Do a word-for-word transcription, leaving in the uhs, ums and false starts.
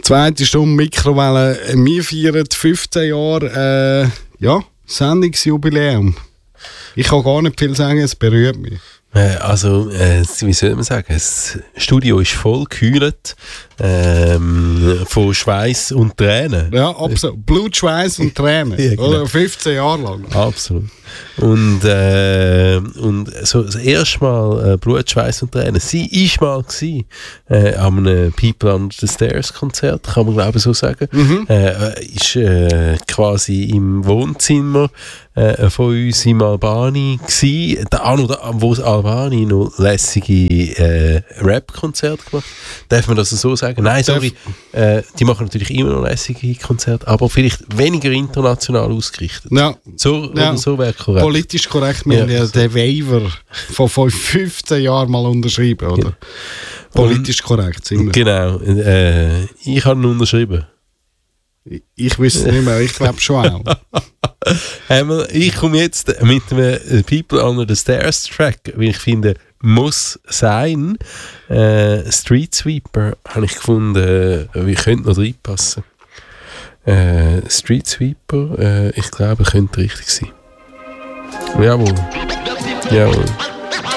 Zweite Stunde Mikrowelle. Wir feiern fünfzehn Jahre äh, ja, Sendungsjubiläum. Ich kann gar nicht viel sagen, es berührt mich. Also, äh, wie soll man sagen, das Studio ist voll gekühlt ähm, von Schweiß und Tränen. Ja, absolut. Blut, Schweiß und Tränen. Ja, genau. Oder fünfzehn Jahre lang. Absolut. Und, äh, und so das erste Mal äh, Blut, Schweiß und Tränen. Sie war mal gewesen, äh, an einem People Under the Stairs Konzert, kann man glaube ich so sagen. Mhm. Äh, ist äh, quasi im Wohnzimmer äh, von uns im Albani gewesen. Da, da, wo das Albani noch lässige äh, Rap-Konzerte gemacht. Darf man das so sagen? Nein, sorry. Äh, die machen natürlich immer noch lässige Konzerte, aber vielleicht weniger international ausgerichtet. Ja. So, ja. so wäre korrekt. Politisch korrekt, wir haben ja den Waiver von fünfzehn Jahren mal unterschrieben, oder? Ja. Politisch korrekt, sind wir. Genau. Äh, ich habe ihn unterschrieben. Ich, ich wüsste es nicht mehr, ich glaube schon auch. Ich komme jetzt mit einem People Under the Stairs Track, weil ich finde, muss sein. Äh, Street Sweeper habe ich gefunden, wie könnte noch reinpassen. Äh, Street Sweeper, äh, ich glaube, könnte richtig sein. Jawohl. Jawohl.